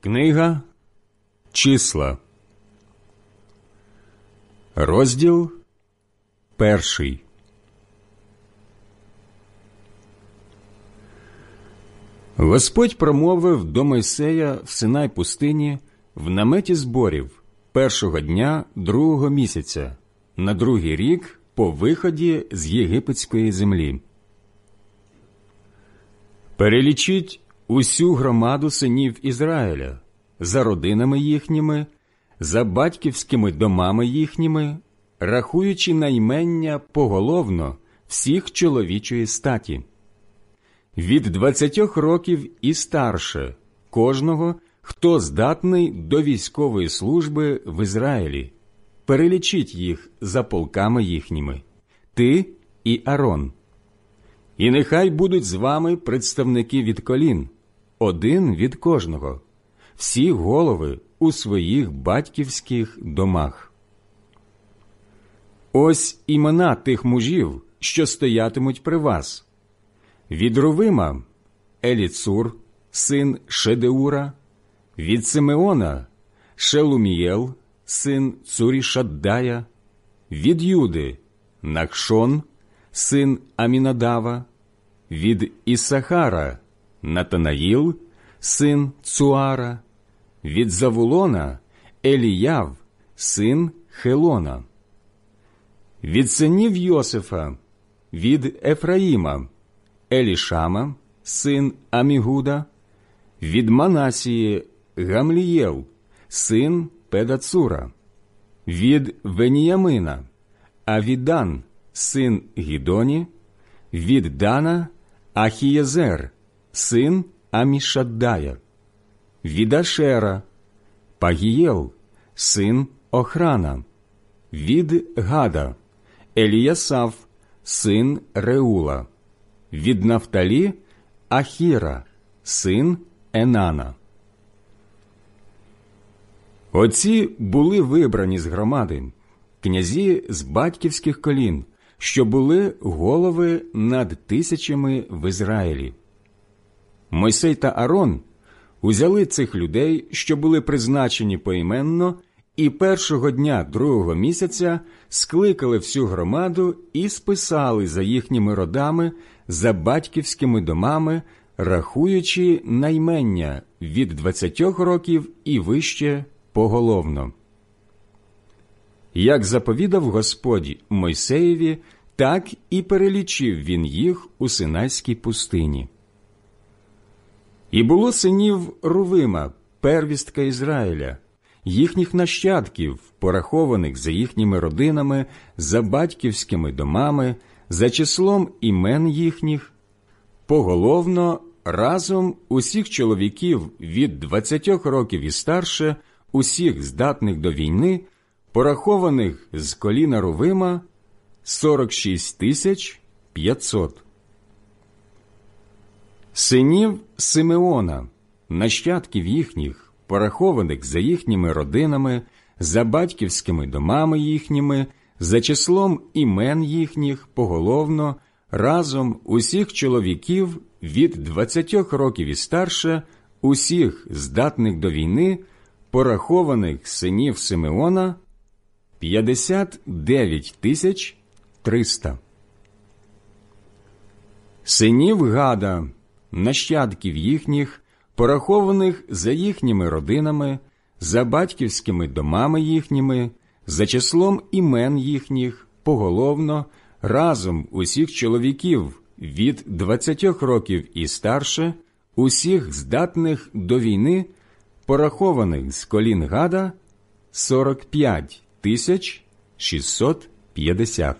Книга Числа, розділ 1. Господь промовив до Мойсея в Синай пустині в наметі зборів першого дня другого місяця, на другий рік по виході з єгипетської землі. Перелічіть усю громаду синів Ізраїля за родинами їхніми, за батьківськими домами їхніми, рахуючи наймення поголовно всіх чоловічої статі. Від 20 років і старше кожного, хто здатний до військової служби в Ізраїлі. Перелічіть їх за полками їхніми, ти і Арон. І нехай будуть з вами представники від колін, один від кожного, всі голови у своїх батьківських домах. Ось імена тих мужів, що стоятимуть при вас. Від Рувима – Еліцур, син Шедеура, від Симеона – Шелумієл, син Цурішаддая, від Юди – Нахшон, син Амінадава, від Ісахара – Натанаїл, син Цуара, від Завулона – Еліяв, син Хелона. Від синів Йосифа, від Ефраїма – Елішама, син Амігуда, від Манасії – Гамлієл, син Педацура, від Веніямина – Авідан, син Гідоні, від Дана – Ахієзер, син Амішаддая, від Ашера – Пагієл, син Охрана, від Гада – Еліясав, син Реула, від Нафталі – Ахіра, син Енана. Оці були вибрані з громади, князі з батьківських колін, що були голови над тисячами в Ізраїлі. Мойсей та Арон узяли цих людей, що були призначені поіменно, і першого дня другого місяця скликали всю громаду і списали за їхніми родами, за батьківськими домами, рахуючи наймення від 20 років і вище поголовно. Як заповідав Господь Мойсеєві, так і перелічив він їх у Синайській пустині. І було синів Рувима, первістка Ізраїля, їхніх нащадків, порахованих за їхніми родинами, за батьківськими домами, за числом імен їхніх, поголовно разом усіх чоловіків від 20 років і старше, усіх здатних до війни, порахованих з коліна Рувима, 46 500. Синів Симеона, нащадків їхніх, порахованих за їхніми родинами, за батьківськими домами їхніми, за числом імен їхніх, поголовно, разом усіх чоловіків від 20 років і старше, усіх здатних до війни, порахованих синів Симеона, 59 300. Синів Гада, нащадків їхніх, порахованих за їхніми родинами, за батьківськими домами їхніми, за числом імен їхніх, поголовно, разом усіх чоловіків від 20 років і старше, усіх здатних до війни, порахованих з колін Гада, 45 650.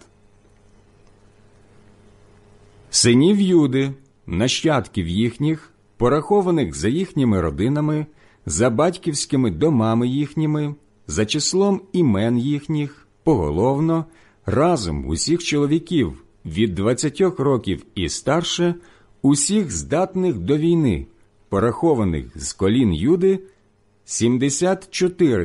Синів Юди, нащадків їхніх, порахованих за їхніми родинами, за батьківськими домами їхніми, за числом імен їхніх, поголовно, разом усіх чоловіків від 20 років і старше, усіх здатних до війни, порахованих з колін Юди, 74